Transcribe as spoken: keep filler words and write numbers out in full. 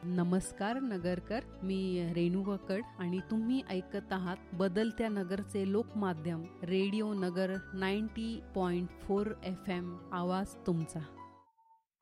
नमस्कार नगरकर, मी रेणू कक्कड आणि तुम्ही ऐकत आहात बदलत्या नगरचे लोकमाध्यम रेडिओ नगर ninety point four F M. आवाज तुमचा.